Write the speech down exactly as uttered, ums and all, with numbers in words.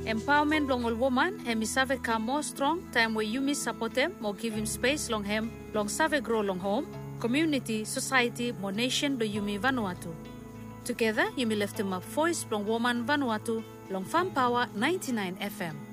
Empowerment long all woman, hemi save ka more strong, time where you miss support them, more give him space long hem, long save grow long home, community, society, more nation do yumi Vanuatu. Together, yumi left him a voice long woman Vanuatu, long Farm Power ninety-nine F M.